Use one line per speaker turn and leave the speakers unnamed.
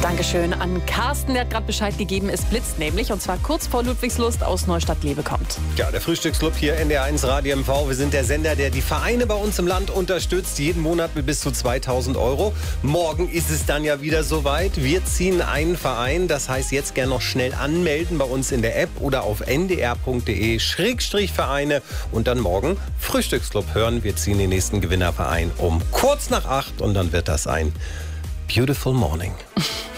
Dankeschön an Carsten, der hat gerade Bescheid gegeben, es blitzt nämlich, und zwar kurz vor Ludwigslust aus Neustadt-Lewe kommt.
Ja, der Frühstücksclub hier NDR1 Radio MV. Wir sind der Sender, der die Vereine bei uns im Land unterstützt, jeden Monat mit bis zu 2.000 Euro. Morgen ist es dann ja wieder soweit. Wir ziehen einen Verein, das heißt jetzt gerne noch schnell anmelden bei uns in der App oder auf ndr.de/Vereine und dann morgen Frühstücksclub hören. Wir ziehen den nächsten Gewinnerverein um kurz nach 8 und dann wird das ein Beautiful Morning.